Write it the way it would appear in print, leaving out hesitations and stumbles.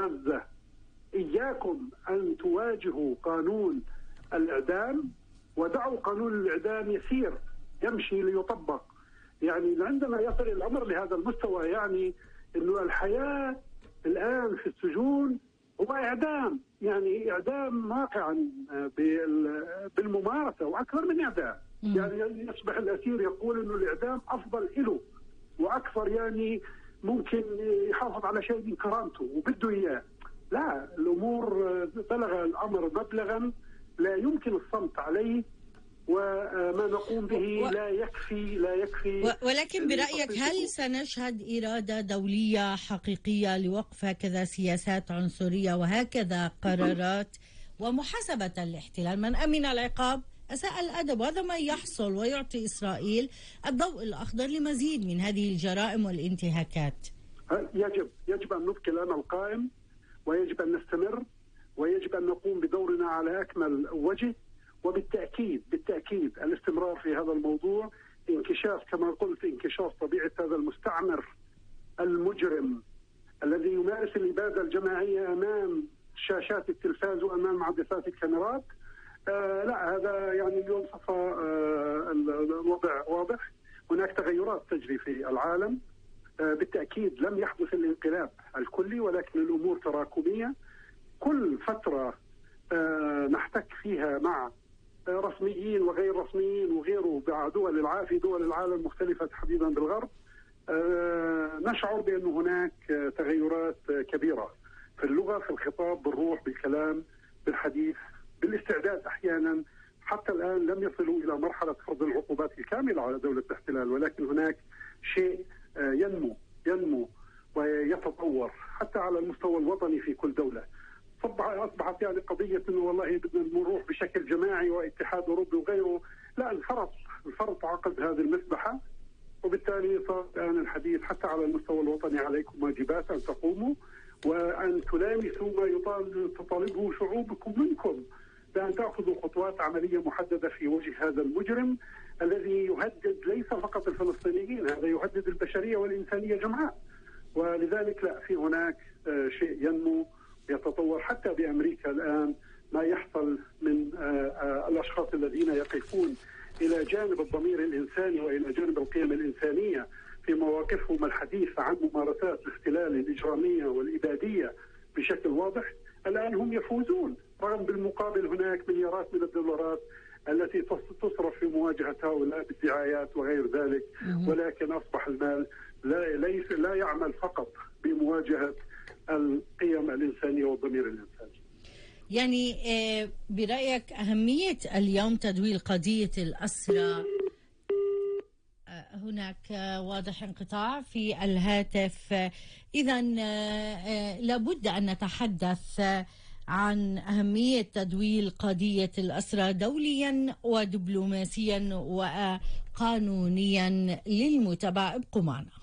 شاذة. إياكم أن تواجهوا قانون الإعدام ودعوا قانون الإعدام يسير يمشي ليطبق. يعني عندما يصل الأمر لهذا المستوى يعني إنه الحياة الآن في السجون هو إعدام، يعني إعدام واقعا بالممارسة وأكثر من إعدام. يعني يصبح الأسير يقول إنه الإعدام أفضل له وأكثر، يعني ممكن يحافظ على شيء من كرامته وبده إياه. لا، الأمور بلغ الأمر مبلغا لا يمكن الصمت عليه، وما نقوم به لا يكفي. ولكن برأيك هل سنشهد إرادة دولية حقيقية لوقف هكذا سياسات عنصرية وهكذا قرارات ومحاسبة الاحتلال؟ من أمن العقاب أساء الأدب، وهذا ما يحصل ويعطي إسرائيل الضوء الأخضر لمزيد من هذه الجرائم والانتهاكات. يجب أن نبقي الأمل قائم، ويجب أن نستمر، ويجب أن نقوم بدورنا على أكمل وجه. وبالتأكيد الاستمرار في هذا الموضوع انكشاف، كما قلت، انكشاف طبيعة هذا المستعمر المجرم الذي يمارس الإبادة الجماعية أمام شاشات التلفاز وأمام عدسات الكاميرات. لا، هذا يعني اليوم صفى الوضع واضح. هناك تغيرات تجري في العالم. بالتأكيد لم يحدث الانقلاب الكلي، ولكن الأمور تراكمية. كل فترة نحتك فيها مع رسميين وغير رسميين وغيره في دول العالم مختلفة تحديدا بالغرب، نشعر بأن هناك تغيرات كبيرة في اللغة، في الخطاب، بالروح، بالكلام، بالحديث، بالاستعداد. أحيانا حتى الآن لم يصلوا إلى مرحلة فرض العقوبات الكاملة على دولة الاحتلال، ولكن هناك شيء ينمو ويتطور حتى على المستوى الوطني في كل دولة. أصبحت يعني قضية إنه والله بدنا نروح بشكل جماعي واتحاد أوروبي وغيره. لا، الفرض عقد هذه المسبحة، وبالتالي صار الآن الحديث حتى على المستوى الوطني عليكم واجبات أن تقوموا وأن تلامسوا ما تطالبه شعوبكم منكم، بأن تأخذوا خطوات عملية محددة في وجه هذا المجرم الذي يهدد ليس فقط الفلسطينيين، هذا يهدد البشرية والإنسانية جمعاء. ولذلك لا، في هناك شيء ينمو يتطور. حتى بأمريكا الآن ما يحصل من الأشخاص الذين يقفون إلى جانب الضمير الإنساني وإلى جانب القيم الإنسانية في مواقفهم الحديث عن ممارسات الاحتلال الإجرامية والإبادية بشكل واضح، الآن هم يفوزون، رغم بالمقابل هناك مليارات من الدولارات التي تصرف في مواجهة هؤلاء بالدعايات وغير ذلك. ولكن أصبح المال لا يعمل فقط بمواجهة القيم الإنسانية والضمير الإنساني. يعني برأيك أهمية اليوم تدوير قضية الأسرى؟ هناك واضح انقطاع في الهاتف. إذن لابد أن نتحدث عن أهمية تدوير قضية الأسرى دوليا ودبلوماسيا وقانونيا للمتابعة. ابقوا معنا.